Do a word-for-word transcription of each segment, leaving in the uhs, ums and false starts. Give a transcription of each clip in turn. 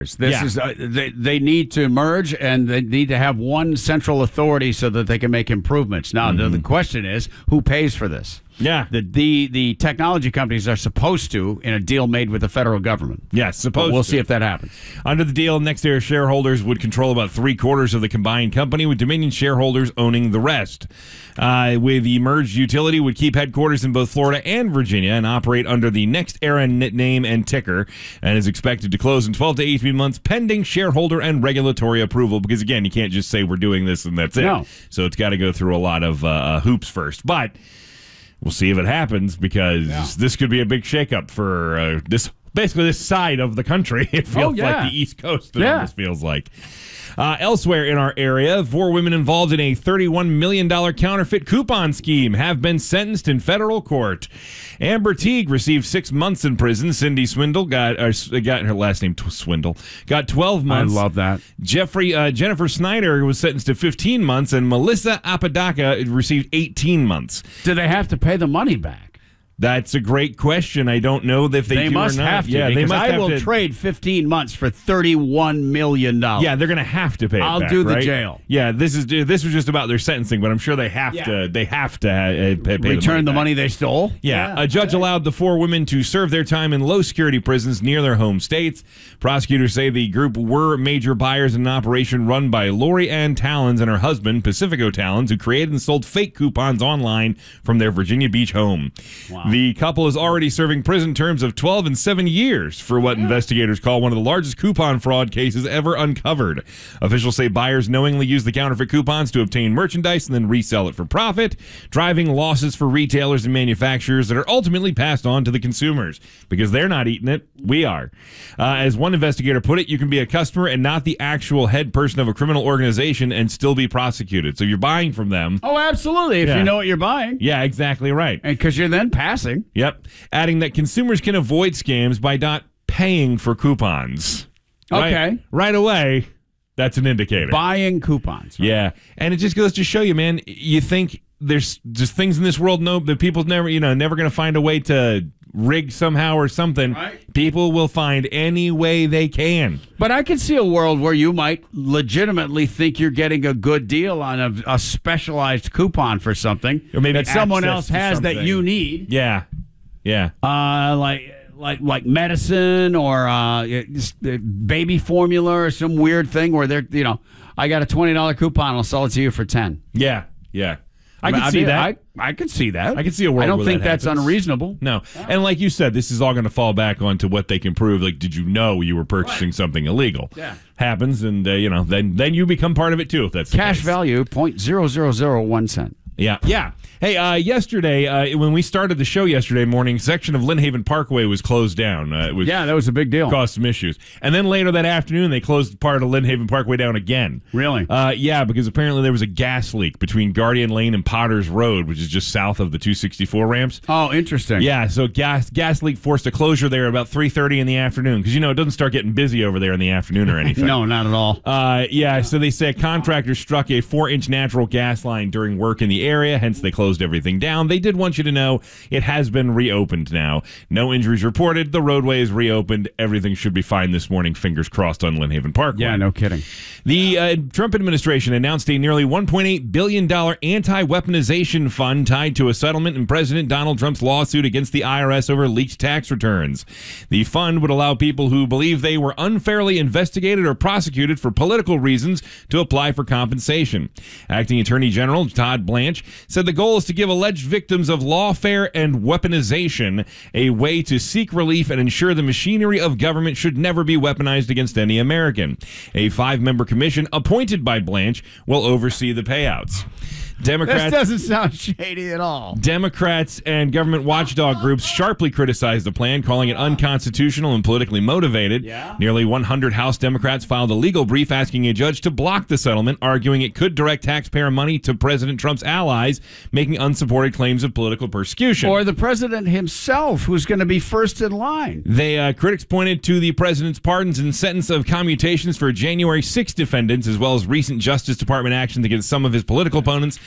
This Yeah. is uh, they, they need to merge, and they need to have one central authority so that they can make improvements. Now, Mm-hmm. the, the question is, who pays for this? Yeah. The, the the technology companies are supposed to in a deal made with the federal government. Yes, suppose But we'll to. see if that happens. Under the deal, NextEra shareholders would control about three quarters of the combined company, with Dominion shareholders owning the rest. Uh, with the merged utility, would keep headquarters in both Florida and Virginia and operate under the NextEra name and ticker, and is expected to close in twelve to eighteen months, pending shareholder and regulatory approval. Because again, you can't just say we're doing this and that's it. No. So it's got to go through a lot of uh, hoops first, but. We'll see if it happens, because Yeah. this could be a big shakeup for uh, this, basically this side of the country. It feels Oh, yeah. like the East Coast. It Yeah. almost feels like. Uh, elsewhere in our area, four women involved in a thirty-one million dollars counterfeit coupon scheme have been sentenced in federal court. Amber Teague received six months in prison. Cindy Swindle got uh, got her last name Swindle got twelve months. I love that. Jeffrey uh, Jennifer Snyder was sentenced to fifteen months, and Melissa Apodaca received eighteen months. Do they have to pay the money back? That's a great question. I don't know if they, They do must or not. have to. Yeah, they because must I have will to. trade fifteen months for thirty-one million dollars. Yeah, they're going to have to pay it I'll back, do the right? jail. Yeah, this is this was just about their sentencing, but I'm sure they have Yeah. to. They have to uh, pay, pay Return the money, the money back. they stole? Yeah, a judge allowed the four women to serve their time in low-security prisons near their home states. Prosecutors say the group were major buyers in an operation run by Lori Ann Talons and her husband, Pacifico Talons, who created and sold fake coupons online from their Virginia Beach home. Wow. The couple is already serving prison terms of twelve and seven years for what investigators call one of the largest coupon fraud cases ever uncovered. Officials say buyers knowingly use the counterfeit coupons to obtain merchandise and then resell it for profit, driving losses for retailers and manufacturers that are ultimately passed on to the consumers. Because they're not eating it, we are. Uh, as one investigator put it, you can be a customer and not the actual head person of a criminal organization and still be prosecuted. So you're buying from them. Oh, absolutely. If Yeah. you know what you're buying. Yeah, exactly right. And because you're then passing. Yep. Adding that consumers can avoid scams by not paying for coupons. Right- Okay. Right away, that's an indicator. Buying coupons. right? Yeah. And it just goes to show you, man, you think there's just things in this world no that people's never, you know, never going to find a way to rig somehow or something. Right. People will find any way they can. But I could see a world where you might legitimately think you're getting a good deal on a, a specialized coupon for something Or maybe that someone access else to has that something. you need. Yeah. Yeah. Uh, like like like medicine or uh, just, uh, baby formula or some weird thing where they're, you know, I got a twenty dollars coupon, I'll sell it to you for ten. Yeah. Yeah. I can I see mean, that. I, I could see that. I can see a world I don't where think that that's happens. unreasonable. No. And like you said, this is all going to fall back onto what they can prove. Like, did you know you were purchasing something illegal? Yeah. Happens, and, uh, you know, then then you become part of it, too, if that's the Cash case. value zero point zero zero zero one cent. Yeah. Yeah. Hey, uh, yesterday, uh, when we started the show yesterday morning, section of Lynn Haven Parkway was closed down. Uh, it was Yeah, that was a big deal. caused some issues. And then later that afternoon, they closed part of Lynn Haven Parkway down again. Really? Uh, yeah, because apparently there was a gas leak between Guardian Lane and Potter's Road, which is just south of the two sixty-four ramps. Oh, interesting. Yeah, so gas gas leak forced a closure there about three thirty in the afternoon, because, you know, it doesn't start getting busy over there in the afternoon or anything. No, not at all. Uh, yeah, so they say a contractor struck a four-inch natural gas line during work in the area, hence they closed everything down. They did want you to know it has been reopened now. No injuries reported. The roadway is reopened. Everything should be fine this morning. Fingers crossed on Lynn Haven Parkway. Yeah, no kidding. The uh, Trump administration announced a nearly one point eight billion dollars anti-weaponization fund tied to a settlement in President Donald Trump's lawsuit against the I R S over leaked tax returns. The fund would allow people who believe they were unfairly investigated or prosecuted for political reasons to apply for compensation. Acting Attorney General Todd Blanche said the goal is to give alleged victims of lawfare and weaponization a way to seek relief and ensure the machinery of government should never be weaponized against any American. A five-member commission appointed by Blanche will oversee the payouts. Democrats. This doesn't sound shady at all. Democrats and government watchdog groups sharply criticized the plan, calling it unconstitutional and politically motivated. Yeah. Nearly one hundred House Democrats filed a legal brief asking a judge to block the settlement, arguing it could direct taxpayer money to President Trump's allies, making unsupported claims of political persecution. Or the president himself, who's going to be first in line. They uh, critics pointed to the president's pardons and sentence of commutations for January sixth defendants, as well as recent Justice Department actions against some of his political opponents,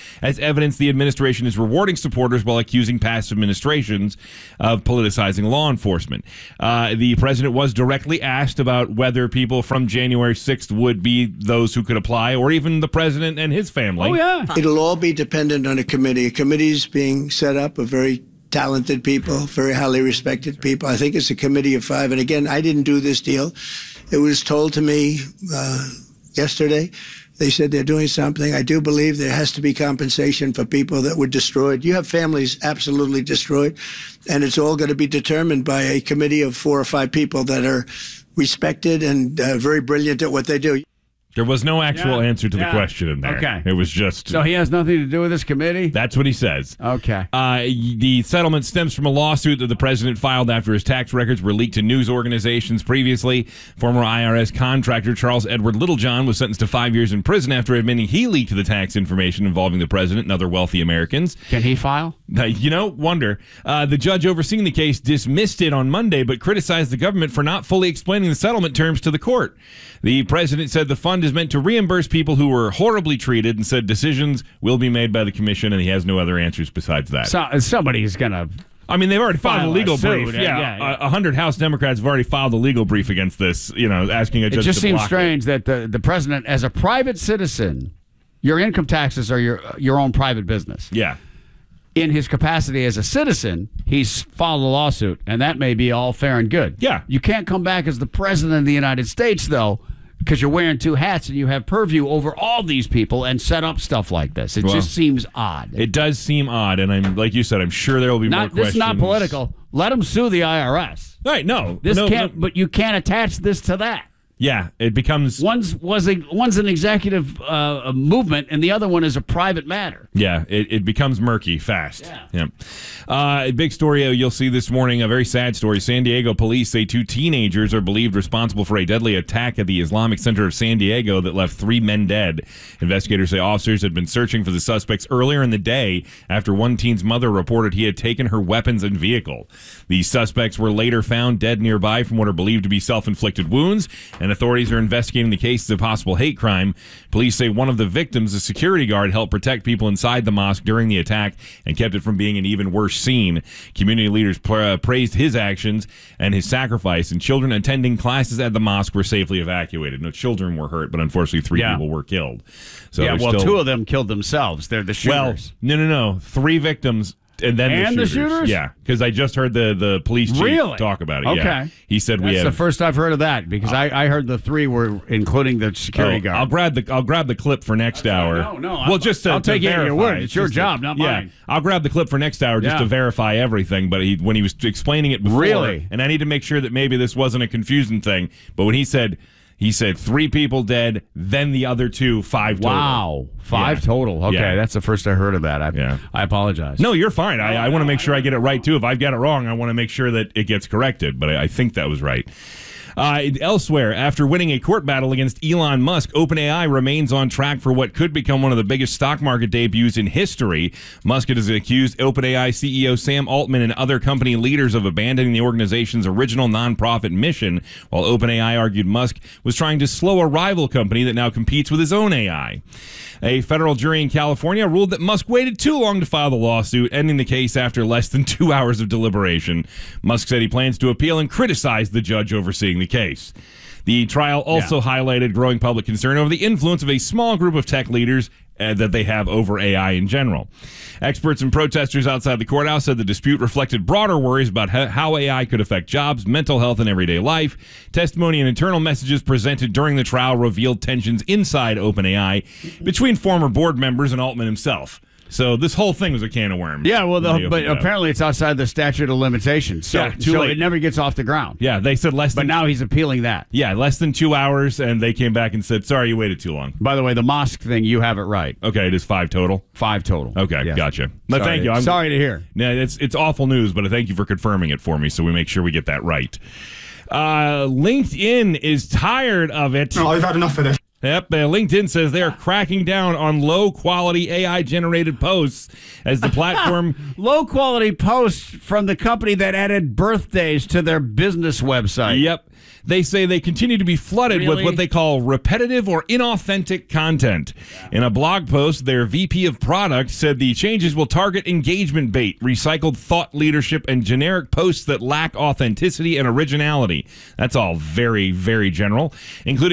as evidence the administration is rewarding supporters while accusing past administrations of politicizing law enforcement. Uh, the president was directly asked about whether people from January sixth would be those who could apply, or even the president and his family. Oh, yeah. It'll all be dependent on a committee. A committee's being set up of very talented people, very highly respected people. I think it's a committee of five. And again, I didn't do this deal. It was told to me uh, yesterday. They said they're doing something. I do believe there has to be compensation for people that were destroyed. You have families absolutely destroyed, and it's all going to be determined by a committee of four or five people that are respected and uh, very brilliant at what they do. There was no actual Yeah. answer to the Yeah. question in there. Okay. It was just... So he has nothing to do with this committee? That's what he says. Okay. Uh, the settlement stems from a lawsuit that the president filed after his tax records were leaked to news organizations previously. Former I R S contractor Charles Edward Littlejohn was sentenced to five years in prison after admitting he leaked the tax information involving the president and other wealthy Americans. Can he file? Uh, you know, wonder. Uh, the judge overseeing the case dismissed it on Monday, but criticized the government for not fully explaining the settlement terms to the court. The president said the fund is meant to reimburse people who were horribly treated, and said decisions will be made by the commission, and he has no other answers besides that. So, somebody's going to... I mean, they've already filed File a a legal suit, brief. uh, Yeah, yeah, yeah. a hundred House Democrats have already filed a legal brief against this, you know, asking a It judge just to seems block strange that the, the president, as a private citizen, your income taxes are your your own private business. it. Yeah. In his capacity as a citizen, he's filed a lawsuit, and that may be all fair and good. Yeah. You can't come back as the president of the United States, though, because you're wearing two hats and you have purview over all these people and set up stuff like this. It Well, just seems odd. It does seem odd, and I'm like you said, I'm sure there will be more not, questions. this is not political. Let them sue the I R S. Right, no. This no, can't, no. but you can't attach this to that. Yeah, it becomes... One's was a one's an executive uh, movement, and the other one is a private matter. Yeah, it, it becomes murky fast. Yeah. yeah. Uh, a big story uh, you'll see this morning, a very sad story. San Diego police say two teenagers are believed responsible for a deadly attack at the Islamic Center of San Diego that left three men dead. Investigators say officers had been searching for the suspects earlier in the day after one teen's mother reported he had taken her weapons and vehicle. The suspects were later found dead nearby from what are believed to be self-inflicted wounds, and authorities are investigating the case as a possible hate crime. Police say one of the victims, a security guard, helped protect people inside the mosque during the attack and kept it from being an even worse scene. Community leaders pra- praised his actions and his sacrifice, and children attending classes at the mosque were safely evacuated. No children were hurt, but unfortunately three Yeah. people were killed. So yeah, there's well, still- two of them killed themselves. They're the Well, shooters. no, no, no. Three victims. And then And the the shooters. shooters? Yeah, because I just heard the, the police chief Really? talk about it. Okay. Yeah. He said we That's have... the first I've heard of that, because I, I heard the three were including the security Oh, guard. I'll grab the I'll grab the clip for next hour. No, no, Well, I'll- just to, I'll to take you at your verify. word. It's your just to- job, not yeah, mine. I'll grab the clip for next hour just Yeah. to verify everything. But he, when he was explaining it before, Really? and I need to make sure that maybe this wasn't a confusing thing. But when he said he said three people dead, then the other two, five total. Wow. Five Yeah. total. Okay, Yeah. that's the first I heard of that. I, Yeah. I apologize. No, you're fine. I, I want to make sure I get it right, too. If I've got it wrong, I want to make sure that it gets corrected. But I, I think that was right. Uh, elsewhere, after winning a court battle against Elon Musk, OpenAI remains on track for what could become one of the biggest stock market debuts in history. Musk has accused OpenAI C E O Sam Altman and other company leaders of abandoning the organization's original nonprofit mission, while OpenAI argued Musk was trying to slow a rival company that now competes with his own A I. A federal jury in California ruled that Musk waited too long to file the lawsuit, ending the case after less than two hours of deliberation. Musk said he plans to appeal and criticized the judge overseeing the case. The trial also Yeah. highlighted growing public concern over the influence of a small group of tech leaders uh, that they have over A I in general. Experts and protesters outside the courthouse said the dispute reflected broader worries about ha- how A I could affect jobs, mental health, and everyday life. Testimony and internal messages presented during the trial revealed tensions inside OpenAI between former board members and Altman himself. So this whole thing was a can of worms. Yeah, well, when they the, opened but it up. apparently it's outside the statute of limitations. So, Yeah, too so late. it never gets off the ground. Yeah, they said less But than now he's appealing that. yeah, less than two hours, and they came back and said, "Sorry, you waited too long." By the way, the mosque thing, you have it right. Okay, it is five total. Five total. Okay, Yes. gotcha. But Sorry thank to- you. I'm, sorry to hear. Yeah, it's it's awful news, but thank you for confirming it for me, so we make sure we get that right. Uh, LinkedIn is tired of it. No, I've had enough of this. Yep, uh, LinkedIn says they are cracking down on low-quality A I-generated posts as the platform... Low quality posts from the company that added birthdays to their business website. Yep. They say they continue to be flooded Really? with what they call repetitive or inauthentic content. In a blog post, their V P of product said the changes will target engagement bait, recycled thought leadership, and generic posts that lack authenticity and originality. That's all very, very general, including